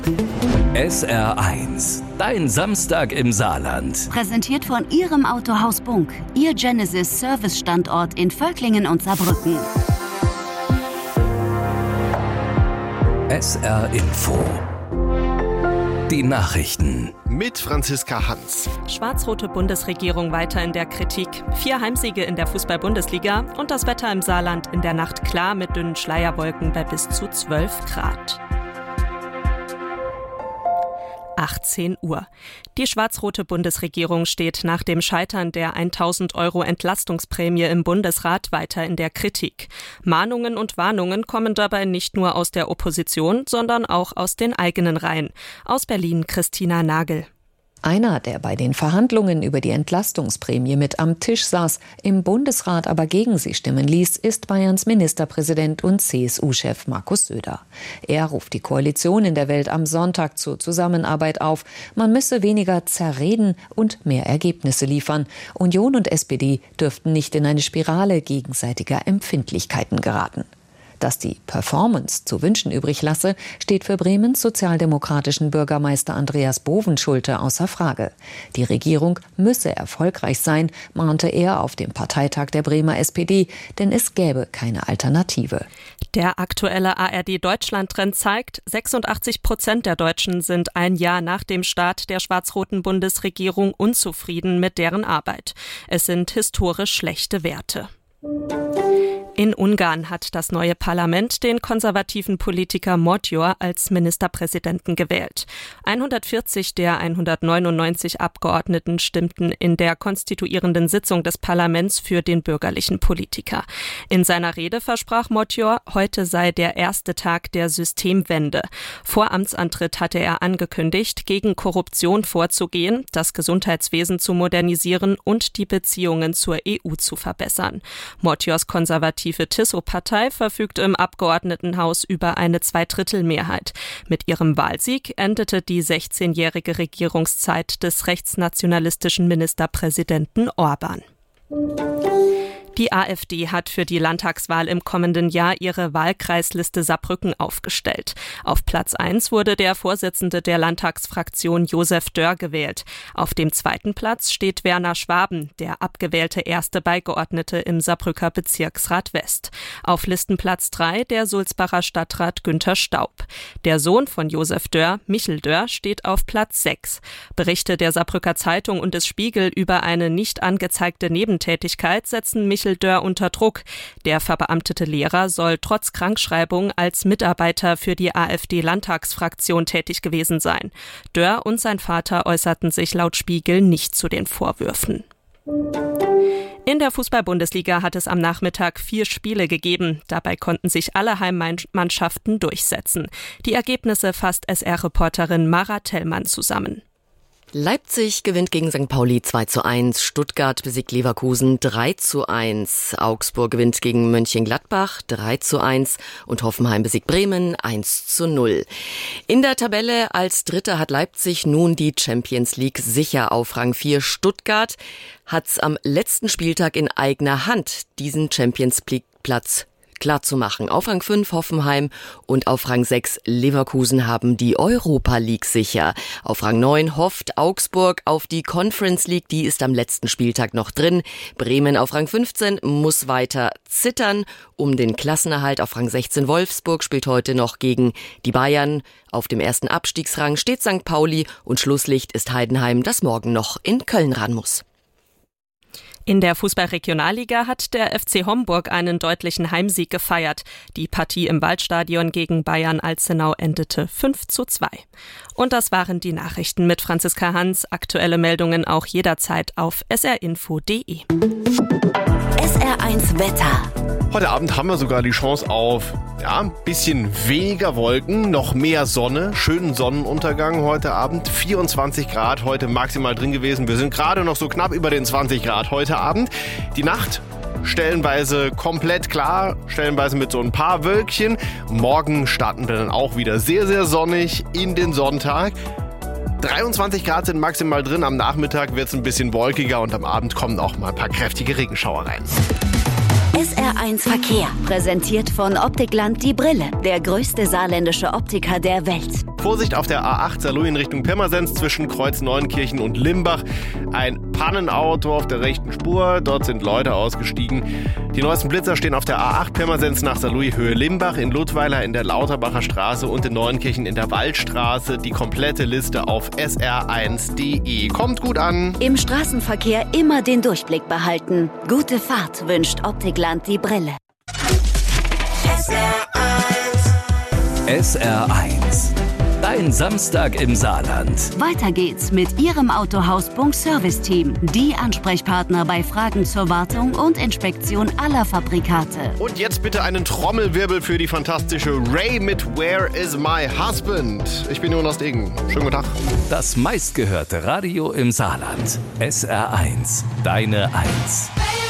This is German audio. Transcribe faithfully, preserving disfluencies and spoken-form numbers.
S R eins, dein Samstag im Saarland. Präsentiert von Ihrem Autohaus Bunk, Ihr Genesis Service-Standort in Völklingen und Saarbrücken. S R Info. Die Nachrichten. Mit Franziska Hans. Schwarz-rote Bundesregierung weiter in der Kritik. Vier Heimsiege in der Fußball-Bundesliga und das Wetter im Saarland in der Nacht klar mit dünnen Schleierwolken bei bis zu zwölf Grad. achtzehn Uhr. Die schwarz-rote Bundesregierung steht nach dem Scheitern der tausend Euro Entlastungsprämie im Bundesrat weiter in der Kritik. Mahnungen und Warnungen kommen dabei nicht nur aus der Opposition, sondern auch aus den eigenen Reihen. Aus Berlin Christina Nagel. Einer, der bei den Verhandlungen über die Entlastungsprämie mit am Tisch saß, im Bundesrat aber gegen sie stimmen ließ, ist Bayerns Ministerpräsident und C S U-Chef Markus Söder. Er ruft die Koalition in der Welt am Sonntag zur Zusammenarbeit auf. Man müsse weniger zerreden und mehr Ergebnisse liefern. Union und S P D dürften nicht in eine Spirale gegenseitiger Empfindlichkeiten geraten. Dass die Performance zu wünschen übrig lasse, steht für Bremens sozialdemokratischen Bürgermeister Andreas Bovenschulte außer Frage. Die Regierung müsse erfolgreich sein, mahnte er auf dem Parteitag der Bremer S P D, denn es gäbe keine Alternative. Der aktuelle A R D-Deutschland-Trend zeigt, sechsundachtzig Prozent der Deutschen sind ein Jahr nach dem Start der schwarz-roten Bundesregierung unzufrieden mit deren Arbeit. Es sind historisch schlechte Werte. In Ungarn hat das neue Parlament den konservativen Politiker Magyar als Ministerpräsidenten gewählt. hundertvierzig der hundertneunundneunzig Abgeordneten stimmten in der konstituierenden Sitzung des Parlaments für den bürgerlichen Politiker. In seiner Rede versprach Magyar, heute sei der erste Tag der Systemwende. Vor Amtsantritt hatte er angekündigt, gegen Korruption vorzugehen, das Gesundheitswesen zu modernisieren und die Beziehungen zur E U zu verbessern. Magyars konservative Die Tiso-Partei verfügt im Abgeordnetenhaus über eine Zweidrittelmehrheit. Mit ihrem Wahlsieg endete die sechzehnjährige Regierungszeit des rechtsnationalistischen Ministerpräsidenten Orban. Die AfD hat für die Landtagswahl im kommenden Jahr ihre Wahlkreisliste Saarbrücken aufgestellt. Auf Platz eins wurde der Vorsitzende der Landtagsfraktion Josef Dörr gewählt. Auf dem zweiten Platz steht Werner Schwaben, der abgewählte erste Beigeordnete im Saarbrücker Bezirksrat West. Auf Listenplatz drei der Sulzbacher Stadtrat Günther Staub. Der Sohn von Josef Dörr, Michel Dörr, steht auf Platz sechs. Berichte der Saarbrücker Zeitung und des Spiegel über eine nicht angezeigte Nebentätigkeit setzen Michel Dörr unter Druck. Der verbeamtete Lehrer soll trotz Krankschreibung als Mitarbeiter für die AfD-Landtagsfraktion tätig gewesen sein. Dörr und sein Vater äußerten sich laut Spiegel nicht zu den Vorwürfen. In der Fußball-Bundesliga hat es am Nachmittag vier Spiele gegeben. Dabei konnten sich alle Heimmannschaften durchsetzen. Die Ergebnisse fasst S R-Reporterin Mara Tellmann zusammen. Leipzig gewinnt gegen Sankt Pauli zwei zu eins, Stuttgart besiegt Leverkusen drei zu eins, Augsburg gewinnt gegen Mönchengladbach drei zu eins und Hoffenheim besiegt Bremen eins zu null. In der Tabelle als Dritter hat Leipzig nun die Champions League sicher auf Rang vier. Stuttgart hat's am letzten Spieltag in eigener Hand, diesen Champions League Platz klar zu machen. Auf Rang fünf Hoffenheim und auf Rang sechs Leverkusen haben die Europa League sicher. Auf Rang neun hofft Augsburg auf die Conference League, die ist am letzten Spieltag noch drin. Bremen auf Rang fünfzehn muss weiter zittern um den Klassenerhalt. Auf Rang sechzehn Wolfsburg spielt heute noch gegen die Bayern. Auf dem ersten Abstiegsrang steht Sankt Pauli und Schlusslicht ist Heidenheim, das morgen noch in Köln ran muss. In der Fußball-Regionalliga hat der F C Homburg einen deutlichen Heimsieg gefeiert. Die Partie im Waldstadion gegen Bayern-Alzenau endete fünf zu zwei. Und das waren die Nachrichten mit Franziska Hans. Aktuelle Meldungen auch jederzeit auf s r info punkt d e. S R eins Wetter. Heute Abend haben wir sogar die Chance auf ja, ein bisschen weniger Wolken, noch mehr Sonne, schönen Sonnenuntergang heute Abend. vierundzwanzig Grad heute maximal drin gewesen. Wir sind gerade noch so knapp über den zwanzig Grad heute Abend. Die Nacht stellenweise komplett klar, stellenweise mit so ein paar Wölkchen. Morgen starten wir dann auch wieder sehr, sehr sonnig in den Sonntag. dreiundzwanzig Grad sind maximal drin. Am Nachmittag wird es ein bisschen wolkiger und am Abend kommen auch mal ein paar kräftige Regenschauer rein. S R eins Verkehr, präsentiert von Optikland Die Brille, der größte saarländische Optiker der Welt. Vorsicht auf der A acht Saarlouis in Richtung Pirmasens zwischen Kreuz Neunkirchen und Limbach. Ein Pannenauto auf der rechten Spur, dort sind Leute ausgestiegen. Die neuesten Blitzer stehen auf der A acht Pirmasens nach Saarlouis Höhe Limbach, in Ludweiler in der Lauterbacher Straße und in Neunkirchen in der Waldstraße. Die komplette Liste auf S R eins punkt de. Kommt gut an. Im Straßenverkehr immer den Durchblick behalten. Gute Fahrt wünscht Optikland Die Brille. S R eins. Dein Samstag im Saarland. Weiter geht's mit Ihrem Autohaus Bunk Service Team. Die Ansprechpartner bei Fragen zur Wartung und Inspektion aller Fabrikate. Und jetzt bitte einen Trommelwirbel für die fantastische Ray mit Where is my husband? Ich bin Jonas Degen. Schönen guten Tag. Das meistgehörte Radio im Saarland. S R eins. Deine Eins.